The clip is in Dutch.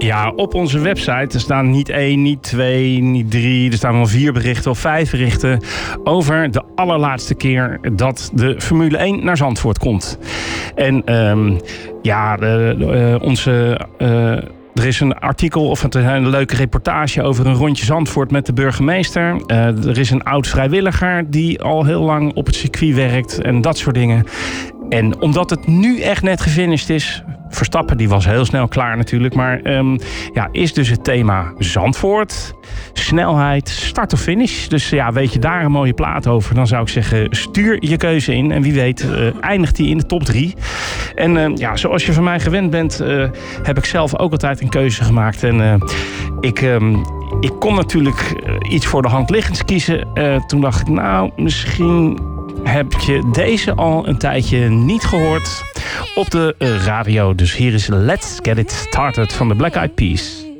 Ja, op onze website er staan niet 1, niet 2, niet 3... er staan wel 4 berichten of 5 berichten... over de allerlaatste keer dat de Formule 1 naar Zandvoort komt. En er is een artikel of een leuke reportage over een rondje Zandvoort met de burgemeester. Er is een oud vrijwilliger die al heel lang op het circuit werkt en dat soort dingen. En omdat het nu echt net gefinished is... Verstappen die was heel snel klaar natuurlijk. Maar is dus het thema Zandvoort. Snelheid, start of finish. Dus weet je daar een mooie plaat over. Dan zou ik zeggen, stuur je keuze in. En wie weet eindigt die in de top 3. En zoals je van mij gewend bent... heb ik zelf ook altijd een keuze gemaakt. En ik kon natuurlijk iets voor de hand liggends kiezen. Toen dacht ik, misschien... heb je deze al een tijdje niet gehoord op de radio. Dus hier is Let's Get It Started van de Black Eyed Peas.